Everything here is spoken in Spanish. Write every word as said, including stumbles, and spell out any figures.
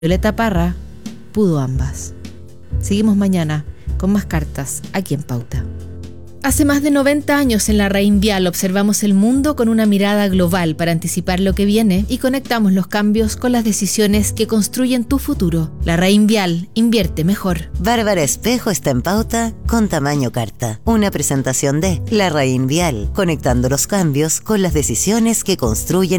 Violeta Parra pudo ambas. Seguimos mañana con más cartas aquí en Pauta. Hace más de noventa años en la Reinvial observamos el mundo con una mirada global para anticipar lo que viene y conectamos los cambios con las decisiones que construyen tu futuro. La Reinvial invierte mejor. Bárbara Espejo está en Pauta con tamaño carta. Una presentación de La Reinvial, conectando los cambios con las decisiones que construyen